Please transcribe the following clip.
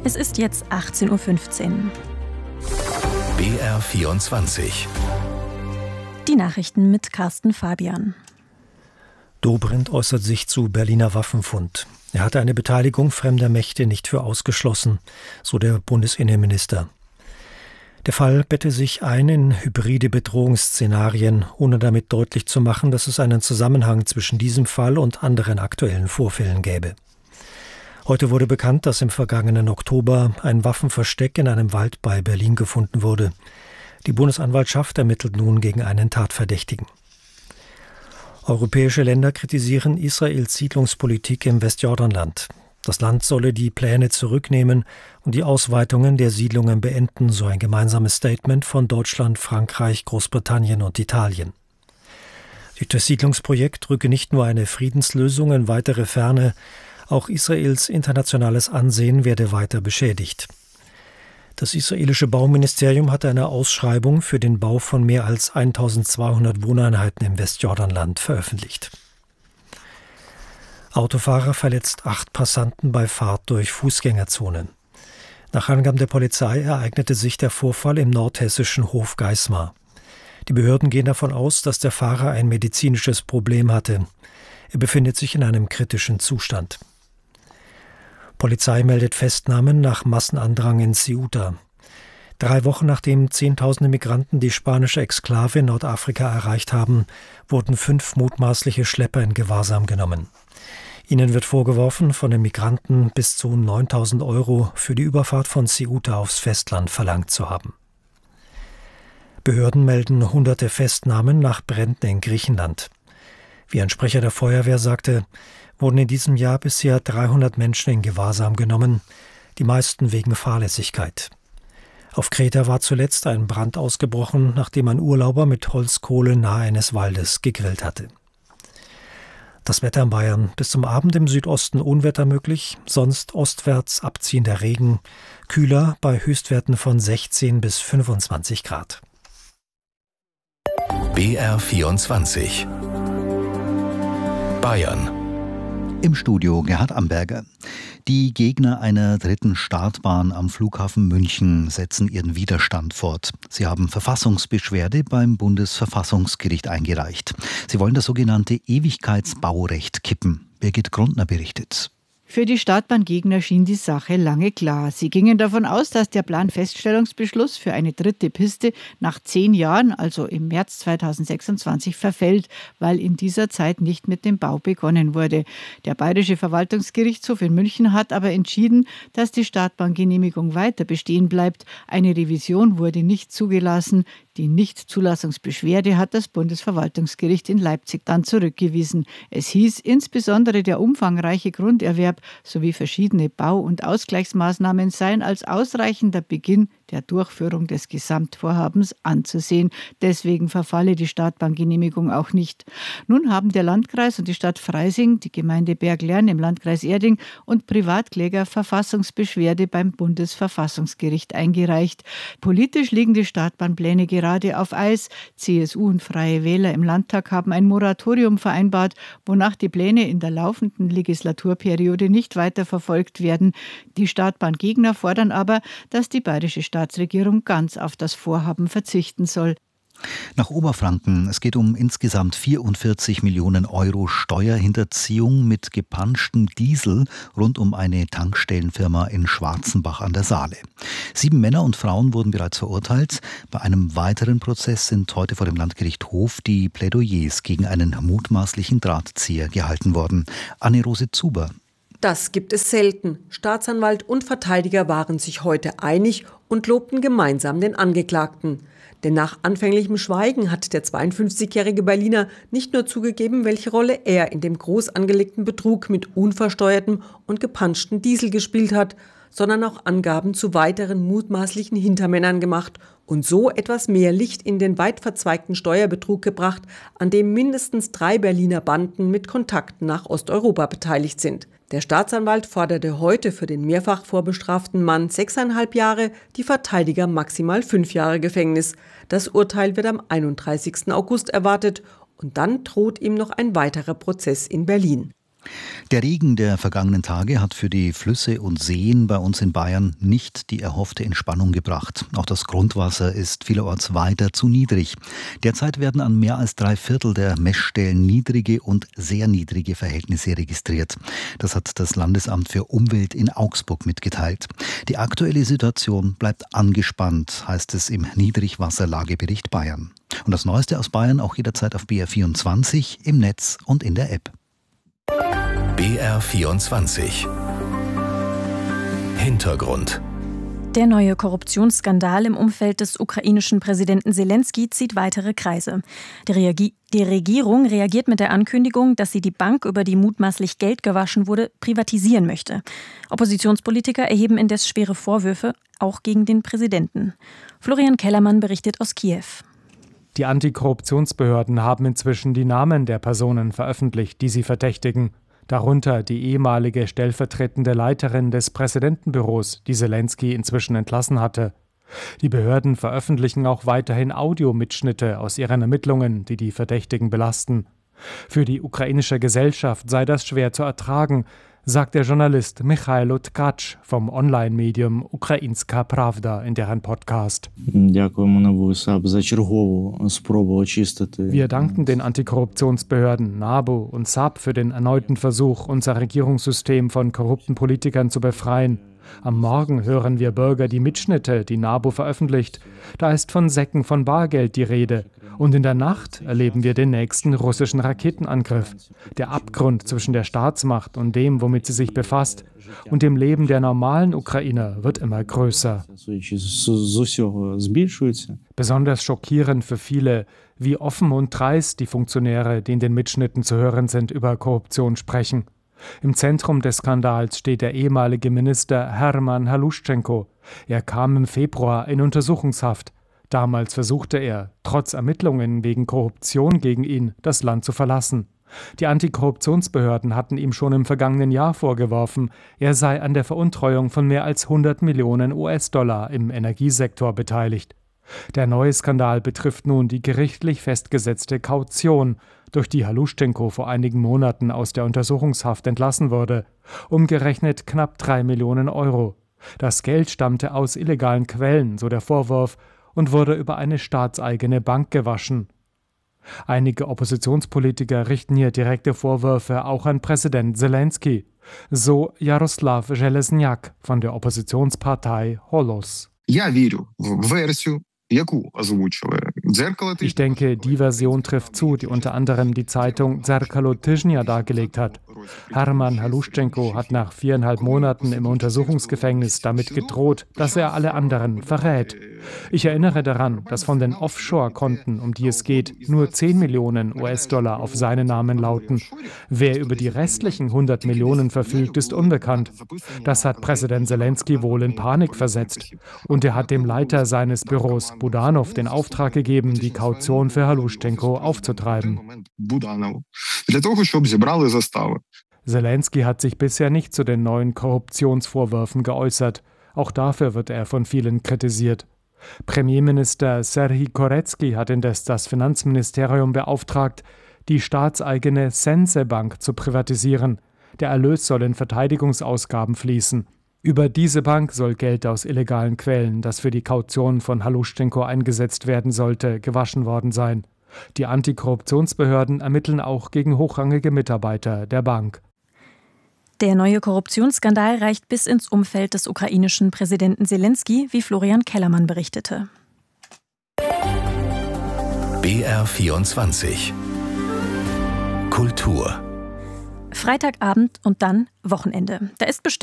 Es ist jetzt 18:15 Uhr. BR24. Die Nachrichten mit Carsten Fabian. Dobrindt äußert sich zu Berliner Waffenfund. Er hatte eine Beteiligung fremder Mächte nicht für ausgeschlossen, so der Bundesinnenminister. Der Fall bette sich ein in hybride Bedrohungsszenarien, ohne damit deutlich zu machen, dass es einen Zusammenhang zwischen diesem Fall und anderen aktuellen Vorfällen gäbe. Heute wurde bekannt, dass im vergangenen Oktober ein Waffenversteck in einem Wald bei Berlin gefunden wurde. Die Bundesanwaltschaft ermittelt nun gegen einen Tatverdächtigen. Europäische Länder kritisieren Israels Siedlungspolitik im Westjordanland. Das Land solle die Pläne zurücknehmen und die Ausweitungen der Siedlungen beenden, so ein gemeinsames Statement von Deutschland, Frankreich, Großbritannien und Italien. Durch das Siedlungsprojekt rücke nicht nur eine Friedenslösung in weitere Ferne, auch Israels internationales Ansehen werde weiter beschädigt. Das israelische Bauministerium hatte eine Ausschreibung für den Bau von mehr als 1200 Wohneinheiten im Westjordanland veröffentlicht. Autofahrer verletzt 8 Passanten bei Fahrt durch Fußgängerzonen. Nach Angaben der Polizei ereignete sich der Vorfall im nordhessischen Hof Geismar. Die Behörden gehen davon aus, dass der Fahrer ein medizinisches Problem hatte. Er befindet sich in einem kritischen Zustand. Polizei meldet Festnahmen nach Massenandrang in Ceuta. 3 Wochen nachdem Zehntausende Migranten die spanische Exklave in Nordafrika erreicht haben, wurden 5 mutmaßliche Schlepper in Gewahrsam genommen. Ihnen wird vorgeworfen, von den Migranten bis zu 9.000 € für die Überfahrt von Ceuta aufs Festland verlangt zu haben. Behörden melden hunderte Festnahmen nach Bränden in Griechenland. Wie ein Sprecher der Feuerwehr sagte, wurden in diesem Jahr bisher 300 Menschen in Gewahrsam genommen, die meisten wegen Fahrlässigkeit. Auf Kreta war zuletzt ein Brand ausgebrochen, nachdem ein Urlauber mit Holzkohle nahe eines Waldes gegrillt hatte. Das Wetter in Bayern: bis zum Abend im Südosten Unwetter möglich, sonst ostwärts abziehender Regen, kühler bei Höchstwerten von 16 bis 25 Grad. BR24. Bayern. Im Studio Gerhard Amberger. Die Gegner einer dritten Startbahn am Flughafen München setzen ihren Widerstand fort. Sie haben Verfassungsbeschwerde beim Bundesverfassungsgericht eingereicht. Sie wollen das sogenannte Ewigkeitsbaurecht kippen. Birgit Grundner berichtet. Für die Startbahngegner schien die Sache lange klar. Sie gingen davon aus, dass der Planfeststellungsbeschluss für eine dritte Piste nach 10 Jahren, also im März 2026, verfällt, weil in dieser Zeit nicht mit dem Bau begonnen wurde. Der Bayerische Verwaltungsgerichtshof in München hat aber entschieden, dass die Startbahngenehmigung weiter bestehen bleibt. Eine Revision wurde nicht zugelassen. Die Nichtzulassungsbeschwerde hat das Bundesverwaltungsgericht in Leipzig dann zurückgewiesen. Es hieß, insbesondere der umfangreiche Grunderwerb sowie verschiedene Bau- und Ausgleichsmaßnahmen seien als ausreichender Beginn der Durchführung des Gesamtvorhabens anzusehen. Deswegen verfalle die Startbahngenehmigung auch nicht. Nun haben der Landkreis und die Stadt Freising, die Gemeinde Berglern im Landkreis Erding und Privatkläger Verfassungsbeschwerde beim Bundesverfassungsgericht eingereicht. Politisch liegen die Startbahnpläne gerade auf Eis. CSU und Freie Wähler im Landtag haben ein Moratorium vereinbart, wonach die Pläne in der laufenden Legislaturperiode nicht weiter verfolgt werden. Die Startbahngegner fordern aber, dass die bayerische Staatsregierung ganz auf das Vorhaben verzichten soll. Nach Oberfranken. Es geht um insgesamt 44 Millionen € Steuerhinterziehung mit gepanschtem Diesel rund um eine Tankstellenfirma in Schwarzenbach an der Saale. 7 Männer und Frauen wurden bereits verurteilt. Bei einem weiteren Prozess sind heute vor dem Landgericht Hof die Plädoyers gegen einen mutmaßlichen Drahtzieher gehalten worden. Anne-Rose Zuber. Das gibt es selten. Staatsanwalt und Verteidiger waren sich heute einig und lobten gemeinsam den Angeklagten. Denn nach anfänglichem Schweigen hat der 52-jährige Berliner nicht nur zugegeben, welche Rolle er in dem groß angelegten Betrug mit unversteuertem und gepanschten Diesel gespielt hat, sondern auch Angaben zu weiteren mutmaßlichen Hintermännern gemacht und so etwas mehr Licht in den weit verzweigten Steuerbetrug gebracht, an dem mindestens 3 Berliner Banden mit Kontakten nach Osteuropa beteiligt sind. Der Staatsanwalt forderte heute für den mehrfach vorbestraften Mann 6,5 Jahre, die Verteidiger maximal 5 Jahre Gefängnis. Das Urteil wird am 31. August erwartet und dann droht ihm noch ein weiterer Prozess in Berlin. Der Regen der vergangenen Tage hat für die Flüsse und Seen bei uns in Bayern nicht die erhoffte Entspannung gebracht. Auch das Grundwasser ist vielerorts weiter zu niedrig. Derzeit werden an mehr als 3/4 der Messstellen niedrige und sehr niedrige Verhältnisse registriert. Das hat das Landesamt für Umwelt in Augsburg mitgeteilt. Die aktuelle Situation bleibt angespannt, heißt es im Niedrigwasserlagebericht Bayern. Und das Neueste aus Bayern auch jederzeit auf BR24, im Netz und in der App. BR24 Hintergrund. Der neue Korruptionsskandal im Umfeld des ukrainischen Präsidenten Selenskyj zieht weitere Kreise. Die Regierung reagiert mit der Ankündigung, dass sie die Bank, über die mutmaßlich Geld gewaschen wurde, privatisieren möchte. Oppositionspolitiker erheben indes schwere Vorwürfe, auch gegen den Präsidenten. Florian Kellermann berichtet aus Kiew. Die Antikorruptionsbehörden haben inzwischen die Namen der Personen veröffentlicht, die sie verdächtigen. Darunter die ehemalige stellvertretende Leiterin des Präsidentenbüros, die Selenskyj inzwischen entlassen hatte. Die Behörden veröffentlichen auch weiterhin Audiomitschnitte aus ihren Ermittlungen, die die Verdächtigen belasten. Für die ukrainische Gesellschaft sei das schwer zu ertragen, sagt der Journalist Michailo Tkacz vom Online-Medium Ukrainska Pravda in deren Podcast. Wir danken den Antikorruptionsbehörden NABU und SAP für den erneuten Versuch, unser Regierungssystem von korrupten Politikern zu befreien. Am Morgen hören wir Bürger die Mitschnitte, die NABU veröffentlicht. Da ist von Säcken von Bargeld die Rede. Und in der Nacht erleben wir den nächsten russischen Raketenangriff. Der Abgrund zwischen der Staatsmacht und dem, womit sie sich befasst, und dem Leben der normalen Ukrainer wird immer größer. Besonders schockierend für viele, wie offen und dreist die Funktionäre, die in den Mitschnitten zu hören sind, über Korruption sprechen. Im Zentrum des Skandals steht der ehemalige Minister Hermann Haluschenko. Er kam im Februar in Untersuchungshaft. Damals versuchte er, trotz Ermittlungen wegen Korruption gegen ihn, das Land zu verlassen. Die Antikorruptionsbehörden hatten ihm schon im vergangenen Jahr vorgeworfen, er sei an der Veruntreuung von mehr als 100 Millionen US-Dollar im Energiesektor beteiligt. Der neue Skandal betrifft nun die gerichtlich festgesetzte Kaution, durch die Haluschenko vor einigen Monaten aus der Untersuchungshaft entlassen wurde, umgerechnet knapp 3 Millionen Euro. Das Geld stammte aus illegalen Quellen, so der Vorwurf, und wurde über eine staatseigene Bank gewaschen. Einige Oppositionspolitiker richten hier direkte Vorwürfe auch an Präsident Selenskyj, so Jaroslav Železňak von der Oppositionspartei Holos. Ich denke, die Version trifft zu, die unter anderem die Zeitung Zerkalo Tyžnia dargelegt hat. Hermann Haluschenko hat nach 4,5 Monaten im Untersuchungsgefängnis damit gedroht, dass er alle anderen verrät. Ich erinnere daran, dass von den Offshore-Konten, um die es geht, nur 10 Millionen US-Dollar auf seinen Namen lauten. Wer über die restlichen 100 Millionen verfügt, ist unbekannt. Das hat Präsident Selenskyj wohl in Panik versetzt. Und er hat dem Leiter seines Büros, Budanov, den Auftrag gegeben, die Kaution für Haluschenko aufzutreiben. Selenskyj hat sich bisher nicht zu den neuen Korruptionsvorwürfen geäußert. Auch dafür wird er von vielen kritisiert. Premierminister Serhij Korecki hat indes das Finanzministerium beauftragt, die staatseigene Sense-Bank zu privatisieren. Der Erlös soll in Verteidigungsausgaben fließen. Über diese Bank soll Geld aus illegalen Quellen, das für die Kaution von Haluschenko eingesetzt werden sollte, gewaschen worden sein. Die Antikorruptionsbehörden ermitteln auch gegen hochrangige Mitarbeiter der Bank. Der neue Korruptionsskandal reicht bis ins Umfeld des ukrainischen Präsidenten Selenskyj, wie Florian Kellermann berichtete. BR24 Kultur. Freitagabend und dann Wochenende. Da ist bestimmt